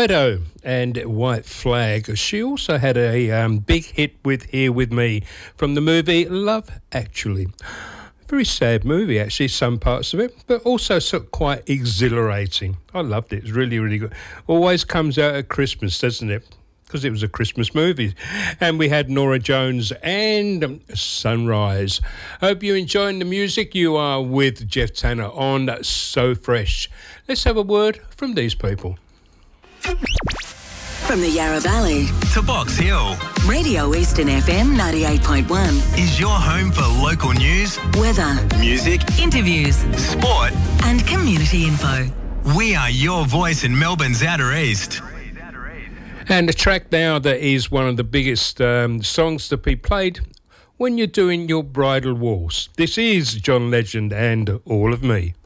Dido and White Flag. She also had a big hit with Here With Me from the movie Love Actually. Very sad movie, actually, some parts of it, but also sort of quite exhilarating. I loved it. It's really, really good. Always comes out at Christmas, doesn't it? Because it was a Christmas movie. And we had Norah Jones and Sunrise. Hope you're enjoying the music. You are with Jeff Tanner on So Fresh. Let's have a word from these people. From the Yarra Valley to Box Hill, Radio Eastern FM 98.1 is your home for local news, weather, music, interviews, sport, and community info. We are your voice in Melbourne's Outer East. And the track now that is one of the biggest songs to be played when you're doing your bridal waltz. This is John Legend and All of Me.